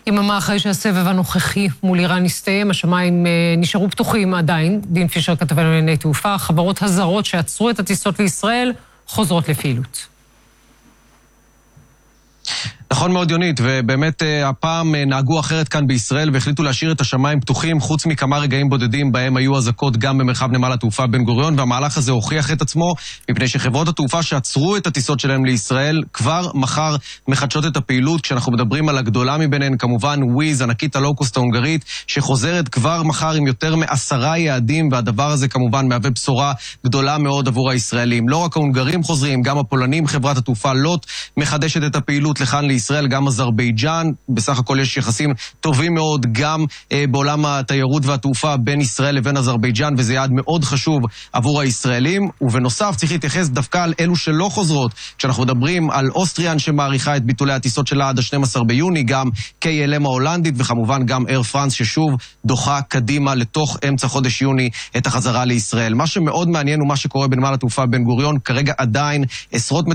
יממה אחרי שהסבב הנוכחי מול איראן הסתיים, השמיים נשארו פתוחים עדיין. דין פישר כתבנו לענייני תעופה, חברות הזרות שעצרו את הטיסות לישראל חוזרות לפעילות. נכון מאוד יונית, ובאמת הפעם נהגו אחרת כאן בישראל והחליטו להשאיר את השמיים פתוחים, חוץ מכמה רגעים בודדים בהם היו אזעקות גם במרחב נמל התעופה בן גוריון, והמהלך הזה הוכיח את עצמו, מפני שחברות התעופה שעצרו את הטיסות שלהם לישראל כבר מחר מחדשות את הפעילות. כשאנחנו מדברים על הגדולה מביניהן, כמובן וויז, ענקית הלואו-קוסט ההונגרית, שחוזרת כבר מחר עם יותר מ10 יעדים, והדבר הזה כמובן מהווה בשורה גדולה מאוד עבור הישראלים. לא רק ההונגרים חוזרים, גם הפולנים, חברת התעופה לוט מחדשת את הפעילות לכאן לישראל, גם אזרבייג'אן. בסך הכל יש יחסים טובים מאוד גם בעולם התיירות והתעופה בין ישראל לבין אזרבייג'אן, וזה יעד מאוד חשוב עבור הישראלים. ובנוסף צריך להתייחס דווקא על אלו שלא חוזרות. כשאנחנו מדברים על אוסטריאן שמעריכה את ביטולי הטיסות שלה עד ה-12 ביוני, גם KLM ההולנדית, וכמובן גם אייר פרנס ששוב דוחה קדימה לתוך אמצע חודש יוני את החזרה לישראל. מה שמאוד מעניין הוא מה שקורה בנמל התעופה בן גוריון. כרגע עדיין עשרות